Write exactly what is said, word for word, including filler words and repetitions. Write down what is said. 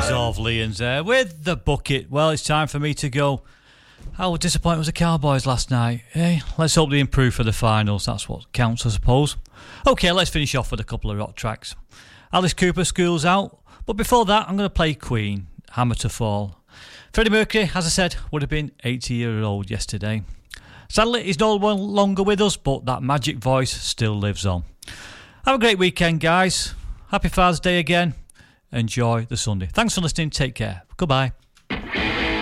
of Lions there with the bucket. Well, it's time for me to go. How disappointed was the Cowboys last night? Eh? Let's hope they improve for the finals. That's what counts, I suppose. Okay, let's finish off with a couple of rock tracks. Alice Cooper, School's Out. But before that, I'm going to play Queen, Hammer to Fall. Freddie Mercury, as I said, would have been eighty years old yesterday. Sadly, he's no longer with us, but that magic voice still lives on. Have a great weekend, guys. Happy Father's Day again. Enjoy the Sunday. Thanks for listening. Take care. Goodbye.